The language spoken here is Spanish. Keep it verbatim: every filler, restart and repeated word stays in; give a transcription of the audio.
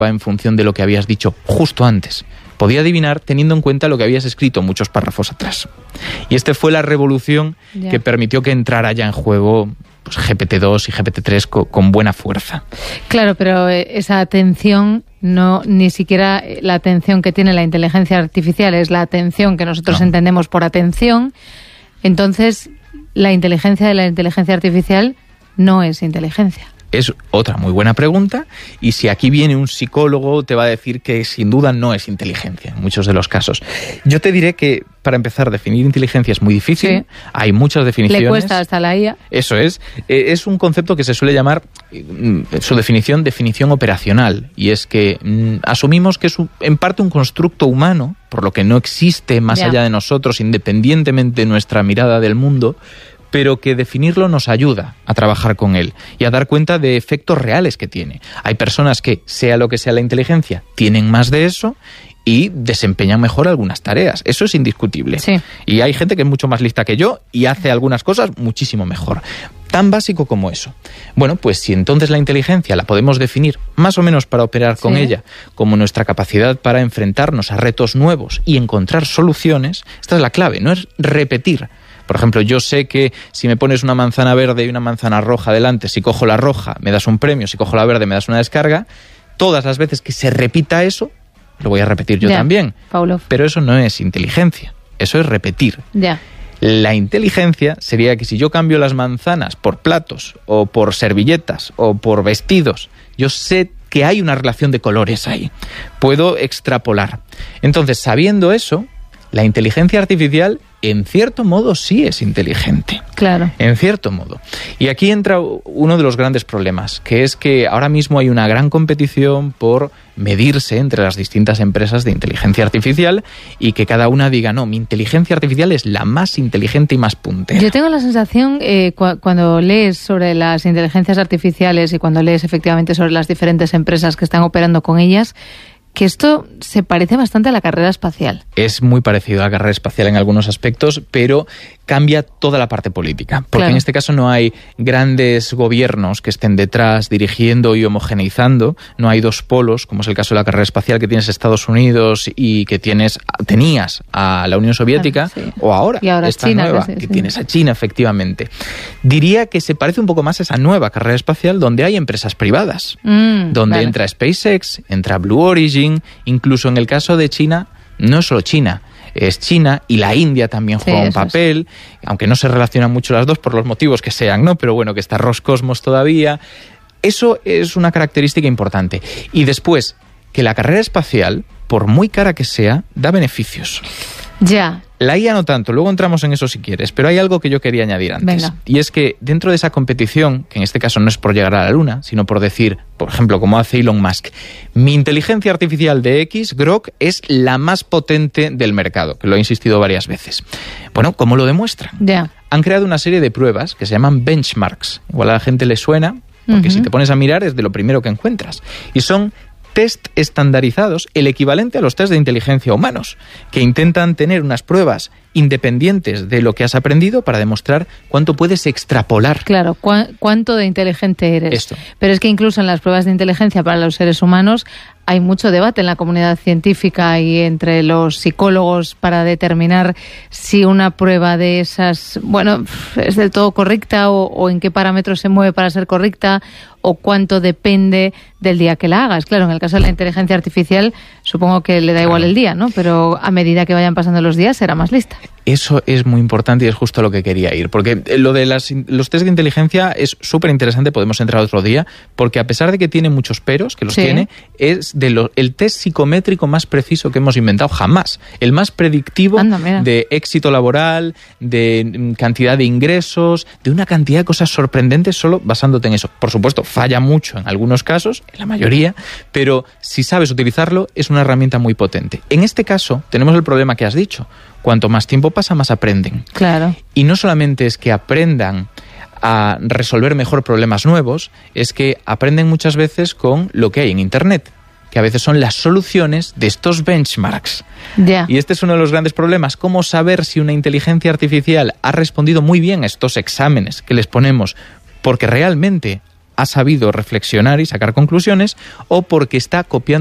en función de lo que habías dicho justo antes. Podía adivinar teniendo en cuenta lo que habías escrito muchos párrafos atrás. Y esta fue la revolución yeah. que permitió que entrara ya en juego pues, G P T dos y G P T tres con, con buena fuerza. Claro, pero esa atención, no ni siquiera la atención que tiene la inteligencia artificial es la atención que nosotros no. entendemos por atención. Entonces, la inteligencia de la inteligencia artificial no es inteligencia. Es otra muy buena pregunta, y si aquí viene un psicólogo te va a decir que sin duda no es inteligencia en muchos de los casos. Yo te diré que para empezar definir inteligencia es muy difícil, sí. hay muchas definiciones. Le cuesta hasta la I A. Eso es, es un concepto que se suele llamar, su definición, definición operacional, y es que mm, asumimos que es un, en parte un constructo humano, por lo que no existe más yeah. allá de nosotros, independientemente de nuestra mirada del mundo, pero que definirlo nos ayuda a trabajar con él y a dar cuenta de efectos reales que tiene. Hay personas que, sea lo que sea la inteligencia, tienen más de eso y desempeñan mejor algunas tareas. Eso es indiscutible. Sí. Y hay gente que es mucho más lista que yo y hace algunas cosas muchísimo mejor. Tan básico como eso. Bueno, pues si entonces la inteligencia la podemos definir más o menos para operar con sí. ella como nuestra capacidad para enfrentarnos a retos nuevos y encontrar soluciones, esta es la clave, no es repetir. Por ejemplo, yo sé que si me pones una manzana verde y una manzana roja delante, si cojo la roja me das un premio, si cojo la verde me das una descarga. Todas las veces que se repita eso, lo voy a repetir yo ya, también. Pavlov. Pero eso no es inteligencia, eso es repetir. Ya. La inteligencia sería que si yo cambio las manzanas por platos, o por servilletas, o por vestidos, yo sé que hay una relación de colores ahí. Puedo extrapolar. Entonces, sabiendo eso, la inteligencia artificial, en cierto modo, sí es inteligente. Claro. En cierto modo. Y aquí entra uno de los grandes problemas, que es que ahora mismo hay una gran competición por medirse entre las distintas empresas de inteligencia artificial y que cada una diga, no, mi inteligencia artificial es la más inteligente y más puntera. Yo tengo la sensación, eh, cu- cuando lees sobre las inteligencias artificiales y cuando lees efectivamente sobre las diferentes empresas que están operando con ellas, que esto se parece bastante a la carrera espacial. Es muy parecido a la carrera espacial en algunos aspectos, pero cambia toda la parte política. Porque claro. en este caso no hay grandes gobiernos que estén detrás dirigiendo y homogeneizando. No hay dos polos, como es el caso de la carrera espacial, que tienes Estados Unidos y que tienes tenías a la Unión Soviética, claro, sí. o ahora, y ahora esta China, nueva, que, sí, que sí. tienes a China, efectivamente. Diría que se parece un poco más a esa nueva carrera espacial donde hay empresas privadas, mm, donde vale. entra SpaceX, entra Blue Origin, incluso en el caso de China, no es solo China, es China y la India también juega sí, un papel, es. Aunque no se relacionan mucho las dos por los motivos que sean, ¿no? Pero bueno, que está Roscosmos todavía. Eso es una característica importante. Y después, que la carrera espacial, por muy cara que sea, da beneficios. Ya. La I A no tanto, luego entramos en eso si quieres, pero hay algo que yo quería añadir antes. Venga. Y es que dentro de esa competición, que en este caso no es por llegar a la Luna, sino por decir, por ejemplo, como hace Elon Musk, mi inteligencia artificial de X, Grok, es la más potente del mercado, que lo he insistido varias veces. Bueno, ¿cómo lo demuestran? Ya. Han creado una serie de pruebas que se llaman benchmarks. Igual a la gente le suena, porque uh-huh. si te pones a mirar es de lo primero que encuentras. Y son test estandarizados, el equivalente a los test de inteligencia humanos, que intentan tener unas pruebas independientes de lo que has aprendido para demostrar cuánto puedes extrapolar. Claro, cu- cuánto de inteligente eres. Esto. Pero es que incluso en las pruebas de inteligencia para los seres humanos hay mucho debate en la comunidad científica y entre los psicólogos para determinar si una prueba de esas, bueno, es del todo correcta o, o en qué parámetros se mueve para ser correcta o cuánto depende del día que la hagas. Claro, en el caso de la inteligencia artificial supongo que le da igual el día, ¿no? Pero a medida que vayan pasando los días será más lista. Eso es muy importante y es justo a lo que quería ir, porque lo de las, los test de inteligencia es súper interesante, podemos entrar otro día, porque a pesar de que tiene muchos peros, que los sí. tiene, es de lo, el test psicométrico más preciso que hemos inventado jamás, el más predictivo Anda, de éxito laboral, de cantidad de ingresos, de una cantidad de cosas sorprendentes solo basándote en eso. Por supuesto, falla mucho en algunos casos, en la mayoría, pero si sabes utilizarlo, es una herramienta muy potente. En este caso, tenemos el problema que has dicho. Cuanto más tiempo pasa, más aprenden. Claro. Y no solamente es que aprendan a resolver mejor problemas nuevos, es que aprenden muchas veces con lo que hay en Internet, que a veces son las soluciones de estos benchmarks. Yeah. Y este es uno de los grandes problemas, cómo saber si una inteligencia artificial ha respondido muy bien a estos exámenes que les ponemos, porque realmente ha sabido reflexionar y sacar conclusiones, o porque está copiando